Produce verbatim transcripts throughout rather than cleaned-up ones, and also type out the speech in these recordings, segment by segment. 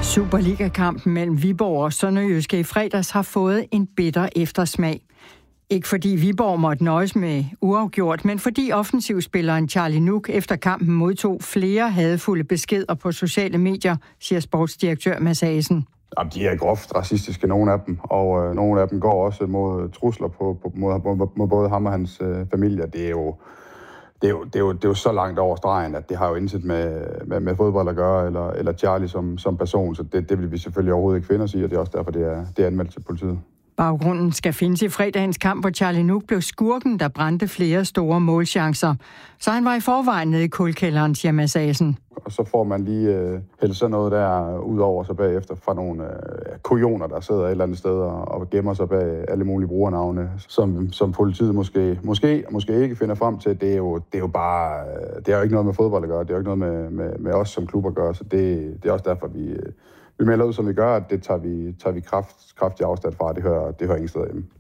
Superliga-kampen mellem Viborg og Sønderjyske i fredags har fået en bitter eftersmag. Ikke fordi Viborg måtte nøjes med uafgjort, men fordi offensivspilleren Charlie Nuk efter kampen modtog flere hadefulde beskeder på sociale medier, siger sportsdirektør Mads Asen. Jamen, de er groft racistiske, nogle af dem, og øh, nogle af dem går også mod trusler på, på, mod, mod, mod både ham og hans øh, familie. Det er jo Det er, jo, det, er jo, det er jo så langt over stregen, at det har jo intet med, med, med fodbold at gøre, eller, eller Charlie som, som person, så det, det vil vi selvfølgelig overhovedet ikke finde os i, og det er også derfor, det er, det er anmeldt til politiet. Baggrunden skal findes i fredagens kamp, hvor Charlie Nuk blev skurken, der brændte flere store målchancer. Så han var i forvejen nede i kulkælderen, siger Mads Asen. Og så får man lige øh, hældt sådan noget der ud over sig bagefter fra nogle øh, kujoner, der sidder et eller andet sted og, og gemmer sig bag alle mulige brugernavne, som, som politiet måske, måske, måske ikke finder frem til. Det er jo, det er jo bare, øh, det er jo ikke noget med fodbold at gøre, det er jo ikke noget med, med, med os som klub at gøre, så det, det er også derfor, vi, øh, vi melder ud, som vi gør, at det tager vi, tager vi kraft, kraftig afstand fra, det hører, det hører ingen steder hjemme.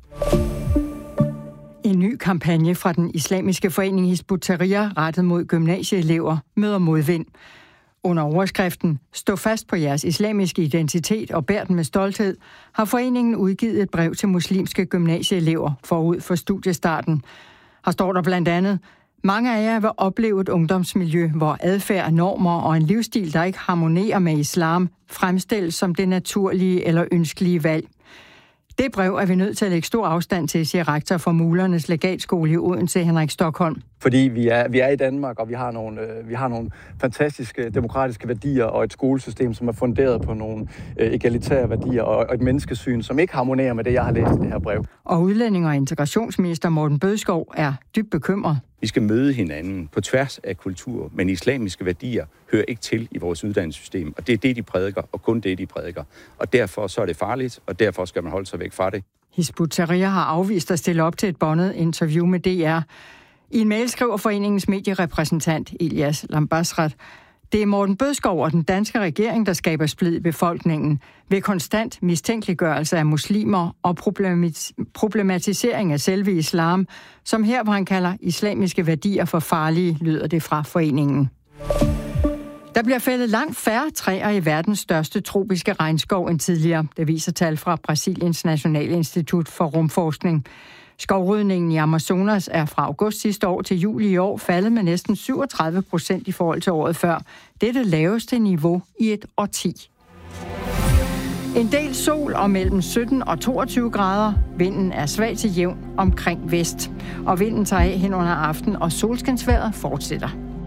En ny kampagne fra den islamiske forening Hizb ut-Tahrir rettet mod gymnasieelever møder modvind. Under overskriften "Stå fast på jeres islamiske identitet og bær den med stolthed", har foreningen udgivet et brev til muslimske gymnasieelever forud for studiestarten. Her står der blandt andet: "Mange af jer vil opleve et ungdomsmiljø, hvor adfærd, normer og en livsstil, der ikke harmonerer med islam, fremstilles som det naturlige eller ønskelige valg." Det brev er vi nødt til at lægge stor afstand til, siger rektor for Mulernes Legatskole i Odense, Henrik Stockholm. Fordi vi er, vi er i Danmark, og vi har, nogle, øh, vi har nogle fantastiske demokratiske værdier og et skolesystem, som er funderet på nogle øh, egalitære værdier og, og et menneskesyn, som ikke harmonerer med det, jeg har læst i det her brev. Og udlænding- og integrationsminister Morten Bødskov er dybt bekymret. Vi skal møde hinanden på tværs af kultur, men islamiske værdier hører ikke til i vores uddannelsessystem, og det er det, de prædiker, og kun det, de prædiker. Og derfor så er det farligt, og derfor skal man holde sig væk fra det. Hizb ut-Tahrir har afvist at stille op til et båndet interview med D R. I en mail skriver foreningens medierepræsentant Elias Lambasrat: "Det er Morten Bødskov og den danske regering, der skaber splid i befolkningen ved konstant mistænkeliggørelse af muslimer og problematisering af selve islam, som her, hvor han kalder islamiske værdier for farlige", lyder det fra foreningen. Der bliver fældet langt færre træer i verdens største tropiske regnskov end tidligere. Det viser tal fra Brasiliens Nationale Institut for Rumforskning. Skovrydningen i Amazonas er fra august sidste år til juli i år faldet med næsten syvogtredive procent i forhold til året før. Det er det laveste niveau i et årti. En del sol og mellem sytten og toogtyve grader. Vinden er svag til jævn omkring vest. Og vinden tager af hen under aften, og solskinsvejret fortsætter.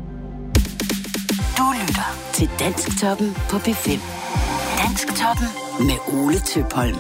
Du lytter til Dansktoppen på P fem. Dansktoppen med Ole Tøpholm.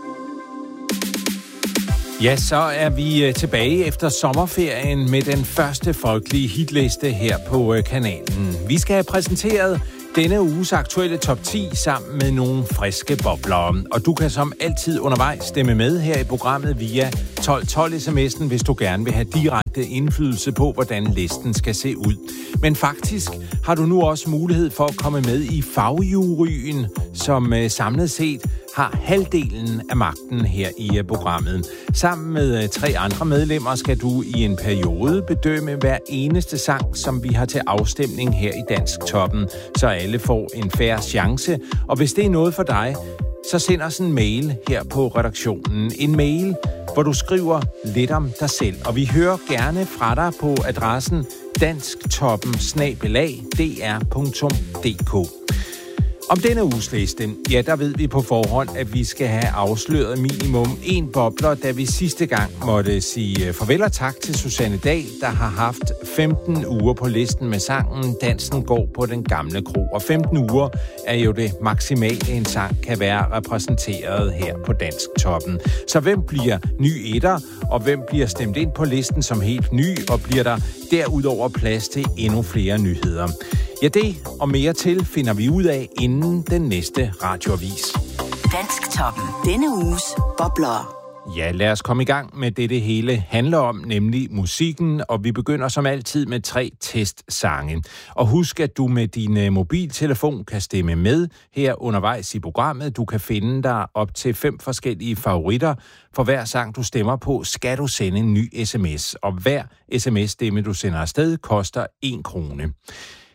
Ja, så er vi tilbage efter sommerferien med den første folkelige hitliste her på kanalen. Vi skal have præsenteret denne uges aktuelle top ti sammen med nogle friske bobler. Og du kan som altid undervejs stemme med her i programmet via tolv tolv sms'en, hvis du gerne vil have direkte indflydelse på, hvordan listen skal se ud. Men faktisk har du nu også mulighed for at komme med i fagjuryen, som samlet set har halvdelen af magten her i programmet. Sammen med tre andre medlemmer skal du i en periode bedømme hver eneste sang, som vi har til afstemning her i Dansktoppen, så alle får en fair chance. Og hvis det er noget for dig, så send os en mail her på redaktionen. En mail, hvor du skriver lidt om dig selv. Og vi hører gerne fra dig på adressen dansktoppen bindestreg d r punktum d k. Om denne uges liste, ja, der ved vi på forhånd, at vi skal have afsløret minimum en bobler, da vi sidste gang måtte sige farvel og tak til Susanne Dahl, der har haft femten uger på listen med sangen "Dansen går på den gamle kro". Og femten uger er jo det maksimale, en sang kan være repræsenteret her på Dansktoppen. Så hvem bliver ny etter, og hvem bliver stemt ind på listen som helt ny, og bliver der derudover plads til endnu flere nyheder? Ja, det og mere til finder vi ud af inden den næste radioavis. Dansktoppen. Denne uges bobler. Ja, lad os komme i gang med det, det hele handler om, nemlig musikken, og vi begynder som altid med tre testsange. Og husk, at du med din mobiltelefon kan stemme med her undervejs i programmet. Du kan finde dig op til fem forskellige favoritter. For hver sang, du stemmer på, skal du sende en ny sms, og hver sms-stemme, du sender afsted, koster en krone.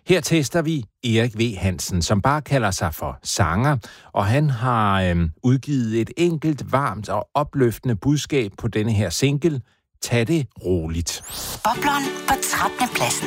Her tester vi Erik V. Hansen, som bare kalder sig for sanger, og han har øhm, udgivet et enkelt, varmt og opløftende budskab på denne her single, Tag det roligt. Bobleren på trettende pladsen.